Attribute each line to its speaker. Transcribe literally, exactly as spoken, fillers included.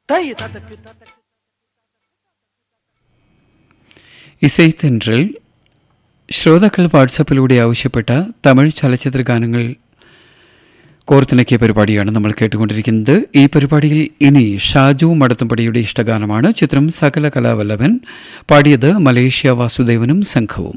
Speaker 1: ഇസൈത്തെൻട്രൽ ശ്രോതാക്കൾ വാട്സാപ്പിലൂടെ ആവശ്യപ്പെട്ട തമിഴ് ചലച്ചിത്ര ഗാനങ്ങൾ കോർത്തിണക്കിയ പരിപാടിയാണ് നമ്മൾ കേട്ടുകൊണ്ടിരിക്കുന്നത്. ഈ പരിപാടിയിൽ ഇനി ഷാജു മടത്തുംപടിയുടെ ഇഷ്ടഗാനമാണ്. ചിത്രം സകല കലാവല്ലഭൻ. പാടിയത് മലേഷ്യ വാസുദേവനും സംഘവും.